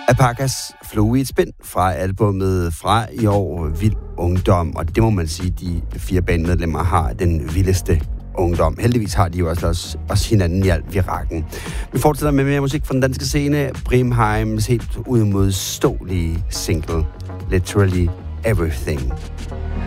Alpacas flog i et spænd fra albumet fra i år, Vild Ungdom, og det må man sige, de 4 bandmedlemmer har den vildeste ungdom. Heldigvis har de jo også hinanden i alt virakken. Vi fortsætter med mere musik fra den danske scene. Brimheims helt udmodståelige single, Literally Everything.